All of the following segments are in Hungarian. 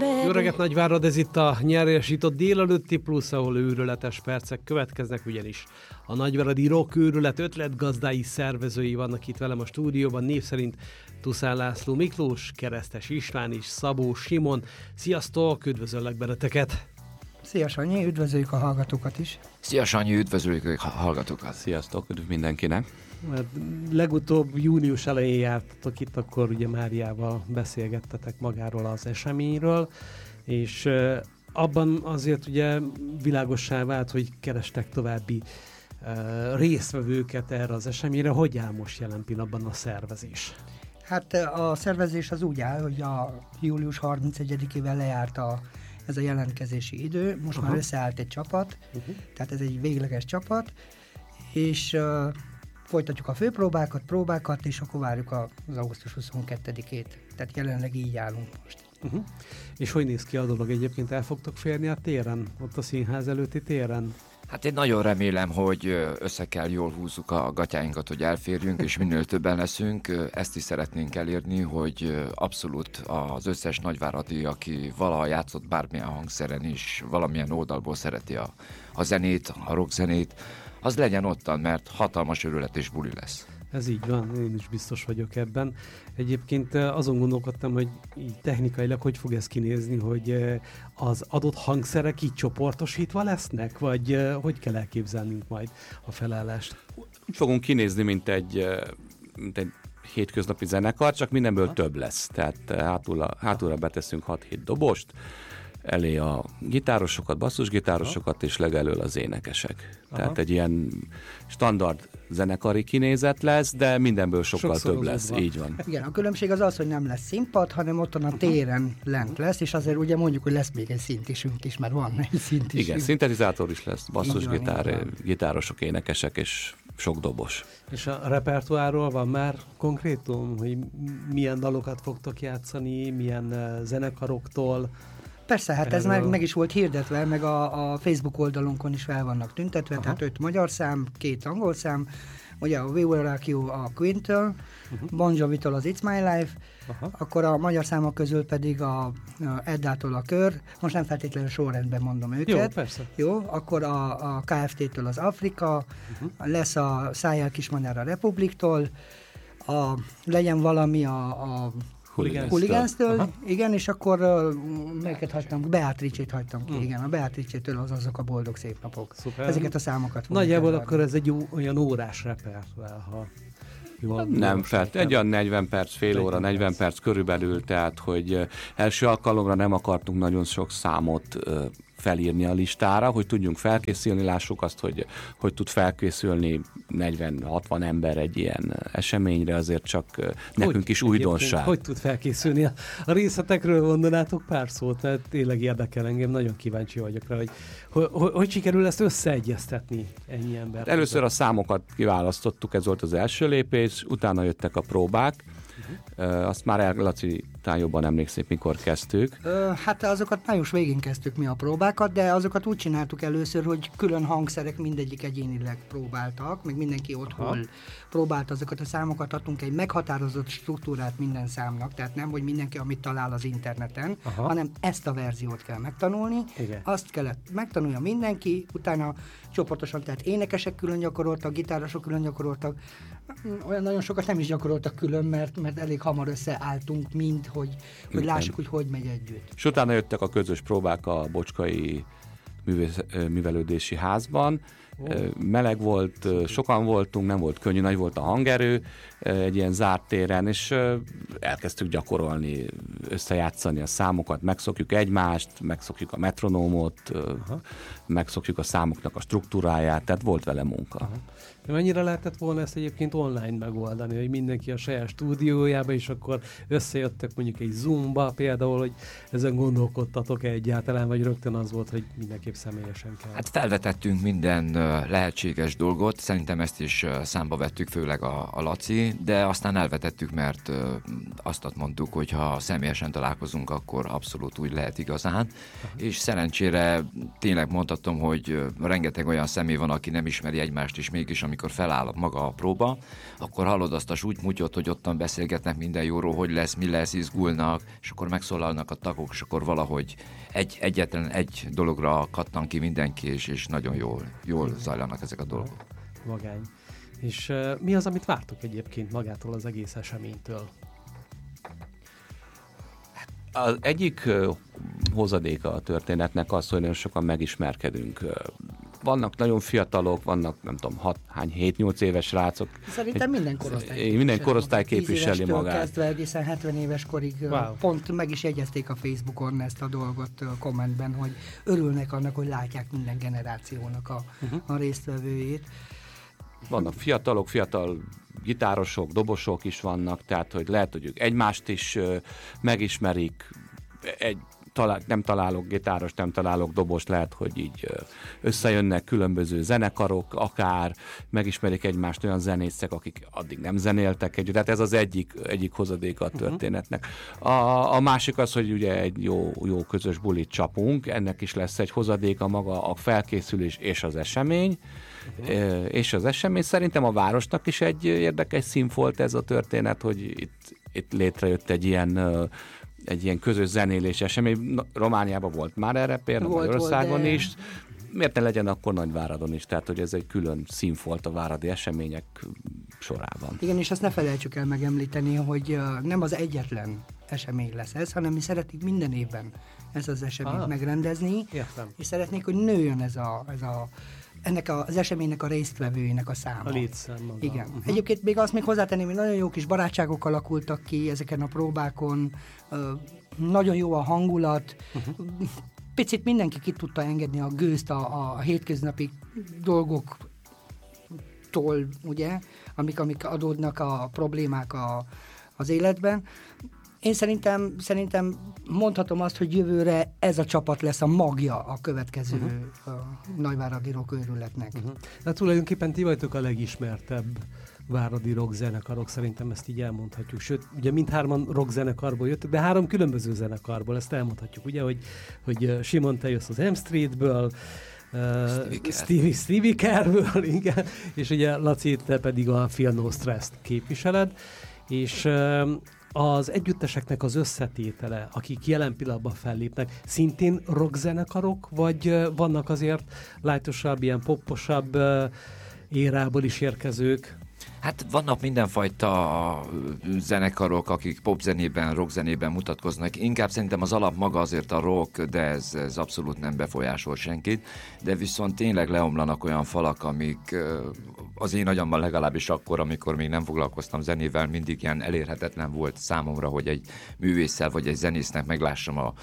Jó reggelt, Nagyvárad, ez itt a nyerésított délelőtti plusz, ahol őrületes percek következnek, ugyanis a Nagyváradi Rock őrület ötletgazdái, szervezői vannak itt velem a stúdióban, név szerint Tuszán László Miklós, Keresztes István és Szabó Simon. Sziasztok, üdvözöllek benneteket! Szia Sanyi, üdvözöljük a hallgatókat is! Szia Sanyi, üdvözöljük a hallgatókat! Sziasztok, üdv mindenkinek! Mert legutóbb június elején jártatok itt, akkor ugye Máriával beszélgettetek magáról az eseményről, és abban azért ugye világossá vált, hogy kerestek további résztvevőket erre az eseményre. Hogy áll most jelen pillanatban a szervezés? Hát a szervezés az úgy áll, hogy a július 31-ével lejárt ez a jelentkezési idő, most már összeállt egy csapat, tehát ez egy végleges csapat, és folytatjuk a próbákat, és akkor várjuk az augusztus 22-ét. Tehát jelenleg így állunk most. És hogy néz ki a dolog? Egyébként el fogtok férni a téren? Ott a színház előtti téren? Hát én nagyon remélem, hogy össze kell jól húzzuk a gatyáinkat, hogy elférjünk, és minél többen leszünk. Ezt is szeretnénk elérni, hogy abszolút az összes nagyváradi, aki valaha játszott bármilyen hangszeren is, valamilyen oldalból szereti a zenét, a rockzenét, az legyen ottan, mert hatalmas örület és buli lesz. Ez így van, én is biztos vagyok ebben. Egyébként azon gondolkodtam, hogy így technikailag hogy fog ez kinézni, hogy az adott hangszerek így csoportosítva lesznek, vagy hogy kell elképzelnünk majd a felállást? Úgy fogunk kinézni, mint egy hétköznapi zenekar, csak mindenből több lesz. Tehát hátulra beteszünk 6-7 dobost, elé a gitárosokat, basszusgitárosokat, és legelől az énekesek. Tehát egy ilyen standard zenekari kinézet lesz, de mindenből sokkal több lesz. Így van. Igen, a különbség az, hogy nem lesz színpad, hanem ott a téren lent lesz, és azért ugye mondjuk, hogy lesz még egy szintisünk is, mert van egy szintisünk. Igen, szintetizátor is lesz, basszusgitár, gitárosok, énekesek és sok dobos. És a repertoárról van már konkrétum, hogy milyen dalokat fogtok játszani, milyen zenekaroktól? Persze, hát ez meg is volt hirdetve, meg a Facebook oldalunkon is fel vannak tüntetve, tehát 5 magyar szám, 2 angol szám, ugye a We Will Rock You a Queen-től, Bon Jovi-tól az It's My Life, akkor a magyar számok közül pedig a Eddától a Kör, most nem feltétlenül sorrendben mondom őket. Jó, persze. Jó, akkor a KFT-től az Afrika, lesz a Szájjel Kismanára a Republiktól, legyen valami a Hooligans-től, igen, és akkor melyiket hagytam? Beatrice-t hagytam ki, igen, a Beatrice-től azok a boldog szép napok. Szuper. Ezeket a számokat nagyjából akkor ez egy olyan órás repertoár, ha jól nem, egy olyan 40 perc, fél óra, 40 perc körülbelül, tehát hogy első alkalomra nem akartunk nagyon sok számot felírni a listára, hogy tudjunk felkészülni, lássuk azt, hogy tud felkészülni 40-60 ember egy ilyen eseményre, azért csak nekünk is újdonság. Hogy tud felkészülni? A részletekről mondanátok pár szót, mert tényleg érdekel engem, nagyon kíváncsi vagyok rá, hogy sikerül ezt összeegyeztetni ennyi embert. Először a számokat kiválasztottuk, ez volt az első lépés, utána jöttek a próbák, azt már Laci talán jobban emlékszik, mikor kezdtük. Hát azokat május végén kezdtük mi a próbákat, de azokat úgy csináltuk először, hogy külön hangszerek mindegyik egyénileg próbáltak, meg mindenki otthon próbált azokat a számokat, adtunk egy meghatározott struktúrát minden számnak, tehát nem, hogy mindenki, amit talál az interneten, hanem ezt a verziót kell megtanulni. Igen. Azt kellett megtanulja mindenki, utána csoportosan, tehát énekesek külön gyakoroltak, gitárosok külön gyakoroltak, olyan nagyon sokat nem is gyakoroltak külön, mert elég hamar összeálltunk mind, hogy lássuk, hogy megy együtt. És utána jöttek a közös próbák a Bocskai művelődési házban. Meleg volt, sokan voltunk, nem volt könnyű, nagy volt a hangerő egy ilyen zárt téren, és elkezdtük gyakorolni, összejátszani a számokat, megszokjuk egymást, megszokjuk a metronómot, megszokjuk a számoknak a struktúráját, tehát volt vele munka. Mennyire lehetett volna ezt egyébként online megoldani, hogy mindenki a saját stúdiójába, és akkor összejöttek mondjuk egy Zoomba például, hogy ezen gondolkodtatok egyáltalán, vagy rögtön az volt, hogy mindenképp személyesen kell? Hát felvetettünk minden lehetséges dolgot, szerintem ezt is számba vettük, főleg a Laci, de aztán elvetettük, mert azt mondtuk, hogy ha személyesen találkozunk, akkor abszolút úgy lehet igazán, és szerencsére tényleg mondhatom, hogy rengeteg olyan személy van, aki nem ismeri egymást, és mégis amikor feláll maga a próba, akkor hallod azt a súlyt-mutyot, hogy ottan beszélgetnek minden jóról, hogy lesz, mi lesz, izgulnak, és akkor megszólalnak a tagok, és akkor valahogy egyetlen egy dologra kattan ki mindenki, és nagyon jól zajlanak ezek a dolgok. Magány. És mi az, amit vártok egyébként magától az egész eseménytől? Az egyik hozadéka a történetnek az, hogy nagyon sokan megismerkedünk. Vannak nagyon fiatalok, vannak nem tudom, 7-8 éves srácok. Szerintem minden korosztály képviseli magát. Kezdve egészen 70 éves korig pont meg is jegyezték a Facebookon ezt a dolgot a kommentben, hogy örülnek annak, hogy látják minden generációnak a résztvevőjét. Vannak fiatal gitárosok, dobosok is vannak, tehát hogy lehet, hogy ők egymást is megismerik, nem találok gitáros, nem találok dobos, lehet, hogy így összejönnek különböző zenekarok, akár megismerik egymást olyan zenészek, akik addig nem zenéltek együtt. Tehát ez az egyik hozadéka a történetnek. A másik az, hogy ugye egy jó közös bulit csapunk, ennek is lesz egy hozadéka maga a felkészülés és az esemény. És az esemény szerintem a városnak is egy érdekes szín volt ez a történet, hogy itt létrejött egy ilyen közös zenélés esemény. Romániában volt már erre például, Magyarországon is. Miért ne legyen akkor Nagyváradon is? Tehát, hogy ez egy külön szín volt a váradi események sorában. Igen, és azt ne felejtsük el megemlíteni, hogy nem az egyetlen esemény lesz ez, hanem mi szeretnénk minden évben ezt az eseményt megrendezni, és szeretnék, hogy nőjön ennek az eseménynek a résztvevőinek a száma. A létszám maga. Igen. Egyébként még azt hozzátenném, hogy nagyon jó kis barátságok alakultak ki ezeken a próbákon, nagyon jó a hangulat, picit mindenki ki tudta engedni a gőzt a hétköznapi dolgoktól, ugye, amik adódnak a problémák az életben. Én szerintem mondhatom azt, hogy jövőre ez a csapat lesz a magja a következő nagyváradi rock őrületnek. De tulajdonképpen ti vagytok a legismertebb váradi rock zenekarok, szerintem ezt így elmondhatjuk. Sőt, ugye mindhárman rock zenekarból jöttök, de 3 különböző zenekarból, ezt elmondhatjuk, ugye, hogy Simon, te jössz az M Streetből, Stevie Kerrből, igen, és ugye Laci, te pedig a Feel No Stress-t képviseled, és az együtteseknek az összetétele, akik jelen pillanatban fellépnek, szintén rockzenekarok, vagy vannak azért lightosabb, ilyen popposabb érából is érkezők? Hát vannak mindenfajta zenekarok, akik popzenében, rockzenében mutatkoznak. Inkább szerintem az alap maga azért a rock, de ez abszolút nem befolyásol senkit. De viszont tényleg leomlanak olyan falak, amik az én agyamban legalábbis akkor, amikor még nem foglalkoztam zenével, mindig ilyen elérhetetlen volt számomra, hogy egy művésszel vagy egy zenésznek meglássam a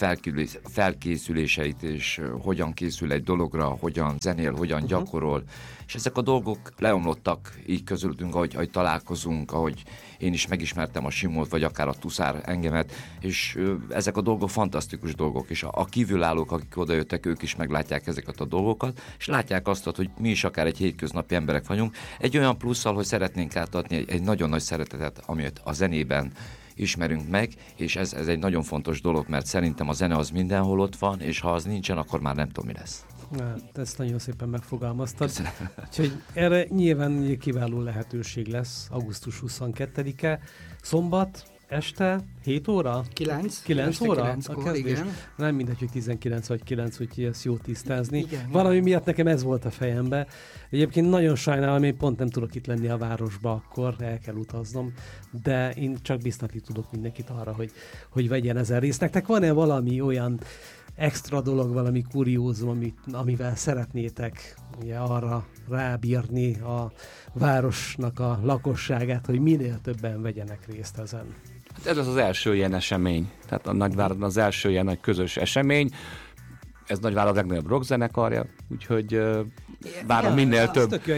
felkészüléseit, és hogyan készül egy dologra, hogyan zenél, hogyan gyakorol. És ezek a dolgok leomlottak így közültünk, ahogy találkozunk, ahogy én is megismertem a Simót, vagy akár a Tuszár engemet, és ezek a dolgok fantasztikus dolgok, és a kívülállók, akik odajöttek, ők is meglátják ezeket a dolgokat, és látják azt, hogy mi is akár egy hétköznapi emberek vagyunk, egy olyan plusszal, hogy szeretnénk átadni egy nagyon nagy szeretetet, amit a zenében ismerünk meg, és ez egy nagyon fontos dolog, mert szerintem a zene az mindenhol ott van, és ha az nincsen, akkor már nem tudom, mi lesz. Ezt nagyon szépen megfogalmaztad. Úgyhogy erre nyilván kiváló lehetőség lesz augusztus 22-e, szombat, este, 7 óra? 9 óra? 9-kor, igen. Nem mindegy, hogy 19 vagy 9, úgyhogy ezt jó tisztázni. Igen, valami miatt nekem ez volt a fejembe. Egyébként nagyon sajnálom, én pont nem tudok itt lenni a városba, akkor el kell utaznom, de én csak biztatni tudok mindenkit arra, hogy vegyen ezen részt. Nektek van-e valami olyan extra dolog, valami kuriózum, amivel szeretnétek ugye, arra rábírni a városnak a lakosságát, hogy minél többen vegyenek részt ezen? Hát ez az első ilyen esemény. Tehát a Nagyváradon az első ilyen nagy közös esemény. Ez Nagyvárad legnagyobb rockzenekarja, úgyhogy Várunk minél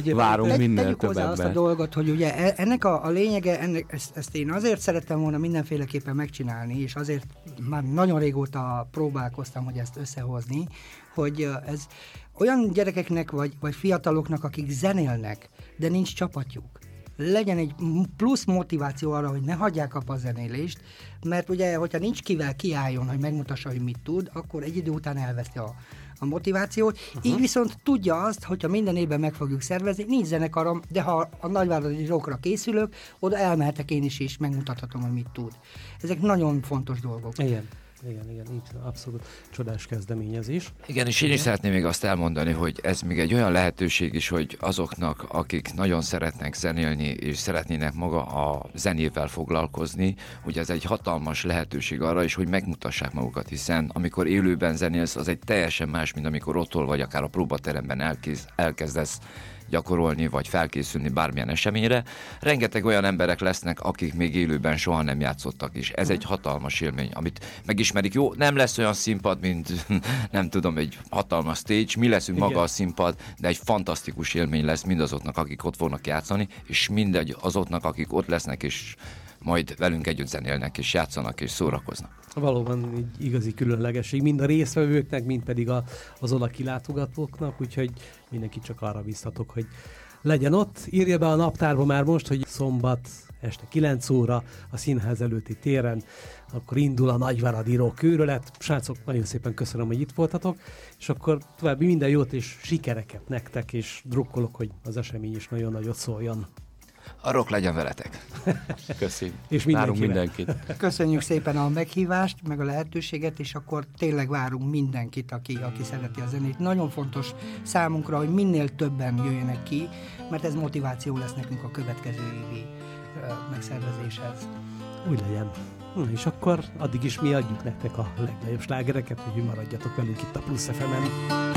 Tegyük hozzá azt a többet. dolgot, hogy ugye ennek a lényege, ezt én azért szerettem volna mindenféleképpen megcsinálni, és azért már nagyon régóta próbálkoztam, hogy ezt összehozni, hogy ez olyan gyerekeknek vagy fiataloknak, akik zenélnek, de nincs csapatjuk, legyen egy plusz motiváció arra, hogy ne hagyják abba a zenélést, mert ugye, hogyha nincs kivel kiálljon, hogy megmutassa, hogy mit tud, akkor egy idő után elveszti a motivációt. Így viszont tudja azt, hogyha minden évben meg fogjuk szervezni, nincs zenekarom, de ha a nagyváradi rockra készülök, oda elmehetek én is, és megmutathatom, hogy mit tud. Ezek nagyon fontos dolgok. Igen, így abszolút csodás kezdeményezés. Igen, és én is szeretném még azt elmondani, hogy ez még egy olyan lehetőség is, hogy azoknak, akik nagyon szeretnek zenélni, és szeretnének maga a zenével foglalkozni, hogy ez egy hatalmas lehetőség arra is, hogy megmutassák magukat, hiszen amikor élőben zenélsz, az egy teljesen más, mint amikor otthon vagy akár a próbateremben elkezdesz gyakorolni, vagy felkészülni bármilyen eseményre. Rengeteg olyan emberek lesznek, akik még élőben soha nem játszottak is. Ez egy hatalmas élmény, amit megismerik. Jó, nem lesz olyan színpad, mint nem tudom, egy hatalmas stage, mi leszünk maga a színpad, de egy fantasztikus élmény lesz mindazoknak, akik ott fognak játszani, és mindegy azoknak, akik ott lesznek, és majd velünk együtt zenélnek, és játszanak, és szórakoznak. Valóban egy igazi különlegesség, mind a résztvevőknek, mind pedig az oda kilátogatóknak, úgyhogy mindenki csak arra biztatok, hogy legyen ott. Írja be a naptárba már most, hogy szombat este 9 óra a színház előtti téren, akkor indul a nagyváradi rock őrület. Srácok, nagyon szépen köszönöm, hogy itt voltatok, és akkor további minden jót és sikereket nektek, és drukkolok, hogy az esemény is nagyon nagyot szóljon. A rock legyen veletek. Köszi. És várunk mindenkit. Köszönjük szépen a meghívást, meg a lehetőséget, és akkor tényleg várunk mindenkit, aki szereti a zenét. Nagyon fontos számunkra, hogy minél többen jöjjenek ki, mert ez motiváció lesz nekünk a következő évi megszervezéshez. Úgy legyen. És akkor addig is mi adjuk nektek a legnagyobb slágereket, hogy maradjatok velünk itt a Plusz FM-en.